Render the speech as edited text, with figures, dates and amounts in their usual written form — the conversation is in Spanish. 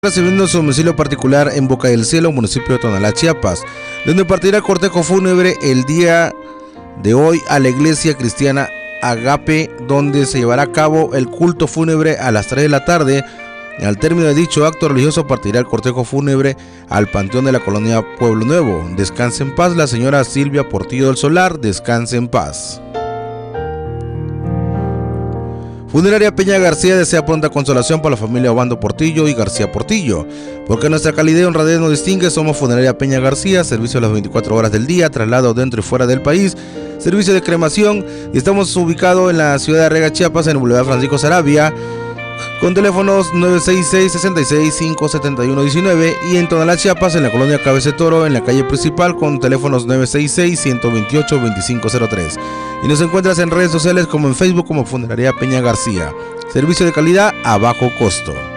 Recibiendo su domicilio particular en Boca del Cielo, municipio de Tonalá, Chiapas, donde partirá el cortejo fúnebre el día de hoy a la iglesia cristiana Agape, donde se llevará a cabo el culto fúnebre a las 3 de la tarde. Al término de dicho acto religioso partirá el cortejo fúnebre al panteón de la colonia Pueblo Nuevo. Descanse en paz la señora Silvia Portillo del Solar, descanse en paz. Funeraria Peña García desea pronta consolación para la familia Obando Portillo y García Portillo. Porque nuestra calidad y honradez nos distingue, somos Funeraria Peña García, servicio a las 24 horas del día, traslado dentro y fuera del país, servicio de cremación, y estamos ubicados en la ciudad de Arriaga, Chiapas, en el Boulevard Francisco Saravia, con teléfonos 966-66-571-19 y en Tonalá, Chiapas, en la colonia Cabece Toro, en la calle principal, con teléfonos 966-128-2503. Y nos encuentras en redes sociales como en Facebook como Funeraria Peña García. Servicio de calidad a bajo costo.